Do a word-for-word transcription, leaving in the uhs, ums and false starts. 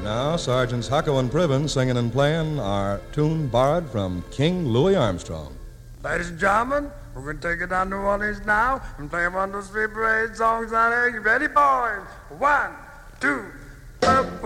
Now, Sergeants Hucko and Pribbin singing and playing our tune borrowed from King Louis Armstrong. Ladies and gentlemen, we're going to take it down to New Orleans now and play one of those three parade songs out there. You ready, boys? One, two, up.